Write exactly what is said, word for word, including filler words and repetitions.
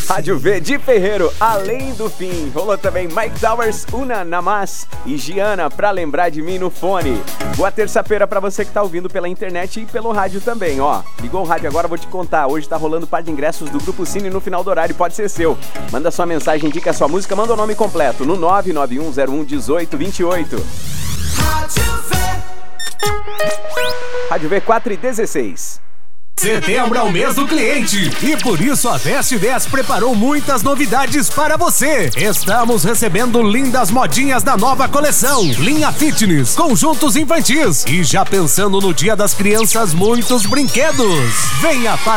Rádio V de Ferreiro, Além do Fim. Rolou também Mike Towers, Una Namaz e Giana, Pra Lembrar de Mim no Fone. Boa terça-feira pra você que tá ouvindo pela internet e pelo rádio também, ó. Ligou o rádio agora, vou te contar. Hoje tá rolando par de ingressos do Grupo Cine no final do horário, pode ser seu. Manda sua mensagem, indica a sua música, manda o nome completo no nove nove um zero um um oito dois oito. Rádio V. Rádio V quatro e dezesseis. Setembro é o mês do cliente e por isso a Veste dez preparou muitas novidades para você. Estamos recebendo lindas modinhas da nova coleção, linha fitness, conjuntos infantis e já pensando no Dia das Crianças, muitos brinquedos. Venha para